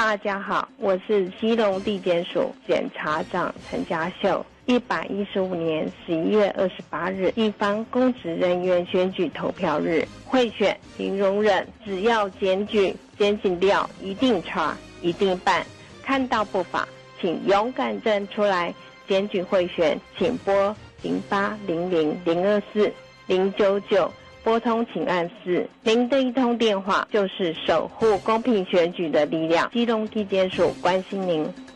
大家好，我是基隆地检署检察长陈家秀。115年11月28日，地方公职人员选举投票日，贿选零容忍，只要检举检警调一定查一定办，看到不法请勇敢站出来检举贿选，请拨0800-024-099拨通请按4，您的一通电话就是守护公平选举的力量。基隆地检署关心您。